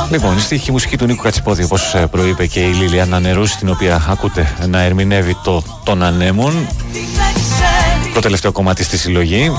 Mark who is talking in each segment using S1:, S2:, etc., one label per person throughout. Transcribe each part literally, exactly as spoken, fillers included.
S1: Λοιπόν, η στίχη μουσική του Νίκου Κατσιπόδη, όπως προείπε και η Λίλιανα Νερούση, την οποία ακούτε να ερμηνεύει το «Των Ανέμων». Το τελευταίο κομμάτι στη συλλογή.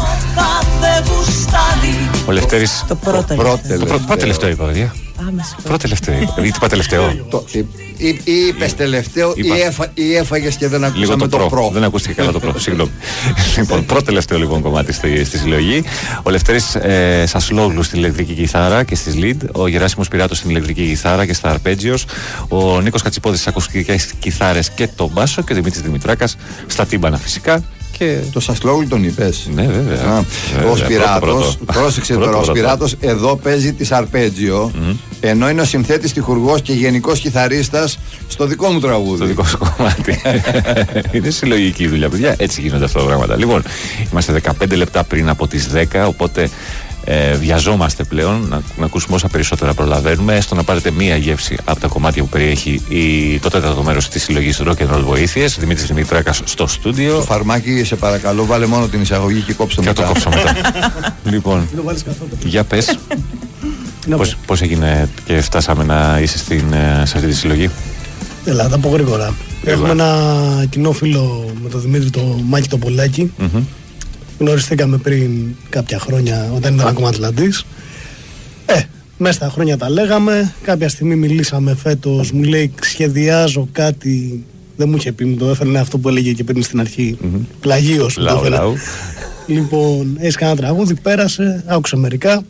S1: Ο Λευτέρης.
S2: Το πρώτο τελευταίο.
S1: Το πρώτο τελευταίο είπα, παιδιά. Πρώτο τελευταίο. Ή είπα τελευταίο.
S3: Ή είπες τελευταίο ή έφαγες και δεν ακούσαμε το προ.
S1: Δεν ακούστηκε καλά το προ. Συγγνώμη. Λοιπόν, πρώτο τελευταίο λοιπόν κομμάτι στη συλλογή. Ο Λευτέρης Σασλόγλου στην ηλεκτρική κιθάρα και στις lead. Ο Γεράσιμος Πυράτος στην ηλεκτρική κιθάρα και στα αρπέτζιος. Ο Νίκος Κατσιπόδης στις ακουστικές κιθάρες και το μπάσο. Και ο Δημήτρης Δημητράκας στα τύμπανα φυσικά. Και...
S3: Το Σασλόγλου τον είπες.
S1: Ναι, βέβαια. Α,
S3: βέβαια. Ο Σπυράτος, πρόσεξε τώρα, ο Σπυράτος εδώ παίζει τη αρπέτζιο, mm-hmm. ενώ είναι ο συνθέτης, τυχουργός και γενικός κιθαρίστας στο δικό μου τραγούδι.
S1: Στο δικό σου κομμάτι. Είναι συλλογική δουλειά, παιδιά. Έτσι γίνονται αυτά τα πράγματα. Λοιπόν, είμαστε δεκαπέντε λεπτά πριν από τις δέκα, οπότε ε, βιαζόμαστε πλέον να, να ακούσουμε όσα περισσότερα προλαβαίνουμε, έστω να πάρετε μία γεύση από τα κομμάτια που περιέχει η, το τέταρτο μέρος της συλλογής Rock and Roll Βοήθειες. Δημήτρης Δημητράκας στο στούντιο.
S3: Το Φαρμάκι, σε παρακαλώ, βάλε μόνο την εισαγωγή και κόψε το μετά.
S1: Και το κόψω μετά. Λοιπόν, για πες, πώς, πώς έγινε και φτάσαμε να είσαι στην, σε αυτή τη συλλογή?
S4: Έλα, θα πω γρήγορα. Έχουμε ένα κοινό φίλο με τον Δημήτρη, το Μάκη το Πολάκη. Mm-hmm. Γνωριστήκαμε πριν κάποια χρόνια όταν ήταν ακόμα Ατλαντής. Ε, μέσα στα χρόνια τα λέγαμε. Κάποια στιγμή μιλήσαμε φέτος. Μου λέει σχεδιάζω κάτι. Δεν μου είχε πει, μου το έφερνε αυτό που έλεγε και πριν στην αρχή. Mm-hmm. Πλαγίος μου το έφερνε. Λοιπόν, έχεις κανένα τραγούδι, πέρασε, άκουσα μερικά.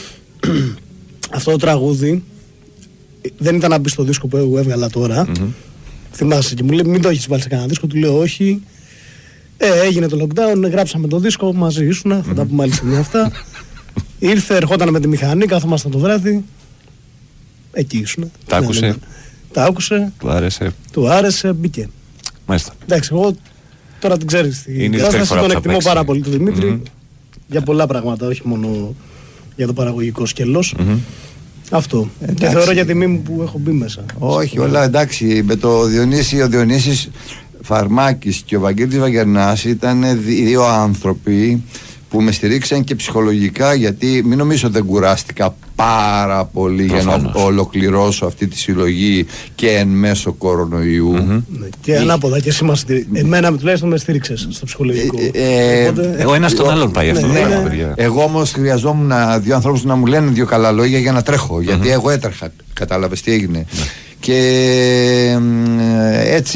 S4: Αυτό το τραγούδι δεν ήταν να μπει στο δίσκο που έβγαλα τώρα. Mm-hmm. Θυμάσαι και μου λέει μην το έχεις βάλει σε κανένα δίσκο. Του λέω όχι. Ε, έγινε το lockdown, γράψαμε το δίσκο μαζί ήσουνα, θα mm-hmm. τα πούμε άλλη στιγμή αυτά. Ήρθε, ερχόταν με τη μηχανή, κάθομασταν το βράδυ. Εκεί ήσουνα.
S1: Τα άκουσε. Ναι, ναι.
S4: Τα άκουσε.
S1: Του άρεσε.
S4: Του άρεσε, μπήκε.
S1: Μάλιστα.
S4: Εντάξει, εγώ τώρα την ξέρεις την κατάσταση, τον εκτιμώ πάρα πολύ τον Δημήτρη mm-hmm. για πολλά πράγματα, όχι μόνο για το παραγωγικό σκελός. Mm-hmm. Αυτό. Εντάξει. Και θεωρώ για τιμή μου που έχω μπει μέσα.
S3: Όχι, όλα εντάξει. Με το Διονύση, ο Διονύσης Φαρμάκης και ο Βαγγέλης Βαγγερνάς ήταν δύο άνθρωποι που με στηρίξαν και ψυχολογικά, γιατί μην νομίζω δεν κουράστηκα πάρα πολύ. Προφανώς. Για να ολοκληρώσω αυτή τη συλλογή και εν μέσω κορονοϊού.
S4: Mm-hmm. Και ανάποδα και εσύ μας στηρίξες. Εμένα τουλάχιστον με στήριξες στο ψυχολογικό.
S3: Ε, ε,
S4: Οπότε...
S1: Εγώ ένας τον άλλον πάει αυτό.
S3: Ναι, ναι, ναι. Εγώ όμως χρειαζόμουν δύο ανθρώπους να μου λένε δύο καλά λόγια για να τρέχω. Mm-hmm. Γιατί εγώ έτρεχα. Κατάλαβες τι έγινε. Mm-hmm. Και έτσι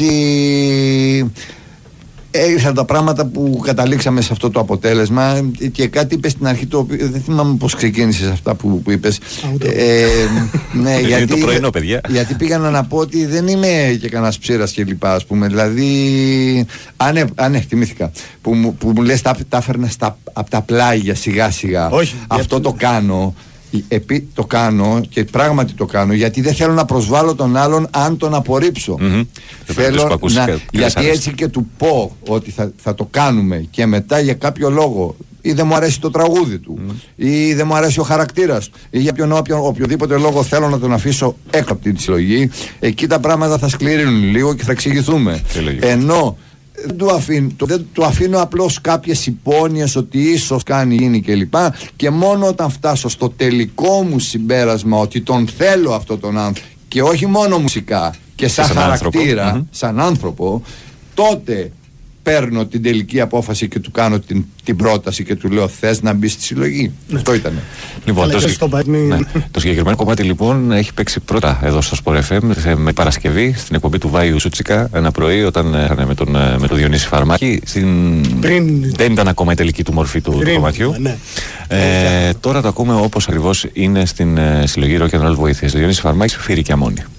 S3: ήρθαν τα πράγματα που καταλήξαμε σε αυτό το αποτέλεσμα. Και κάτι είπες στην αρχή, το οποίο δεν θυμάμαι πώς ξεκίνησες αυτά που, που είπες. ε, ναι, γιατί,
S1: το πρωινό, παιδιά.
S3: Γιατί πήγανα να πω ότι δεν είμαι και κανένας ψήρας και λοιπά, ας πούμε. Δηλαδή, αν, αν εκτιμήθηκα που, μου, που μου λες τα έφερνα από τα πλάγια σιγά σιγά.
S4: Όχι,
S3: αυτό
S4: γιατί...
S3: το κάνω. Επί, το κάνω και πράγματι το κάνω γιατί δεν θέλω να προσβάλλω τον άλλον αν τον απορρίψω. Mm-hmm. Θέλω να, να, γιατί έτσι και του πω ότι θα, θα το κάνουμε και μετά για κάποιο λόγο ή δεν μου αρέσει το τραγούδι του mm. ή δεν μου αρέσει ο χαρακτήρας του ή για ποιον, όποιον, οποιοδήποτε λόγο θέλω να τον αφήσω έξω από την συλλογή, εκεί τα πράγματα θα σκληρύνουν λίγο και θα εξηγηθούμε. Ενώ δεν του, αφήνω, δεν του αφήνω απλώς κάποιες υπόνοιες ότι ίσως κάνει γίνει κλπ. Και, και μόνο όταν φτάσω στο τελικό μου συμπέρασμα ότι τον θέλω αυτόν τον άνθρωπο και όχι μόνο μουσικά και σαν, σαν χαρακτήρα, άνθρωπο. Σαν άνθρωπο, τότε παίρνω την τελική απόφαση και του κάνω την, την πρόταση και του λέω θες να μπει στη συλλογή. Ναι. Αυτό ήταν.
S1: Λοιπόν, το, το, ναι. το συγκεκριμένο κομμάτι λοιπόν έχει παίξει πρώτα εδώ στο Sport εφ εμ με Παρασκευή στην εκπομπή του Βάιου Σούτσικα ένα πρωί όταν ήταν με τον, με τον Διονύση Φαρμάκη. Στην... Πριν... Δεν ήταν ακόμα η τελική του μορφή του, του κομματιού. Ναι. Ε, τώρα το ακούμε όπως ακριβώς είναι στην ε, συλλογή Rock and Roll Βοήθειες. Διονύση Φαρμάκης, Φύρη και Αμμόνη.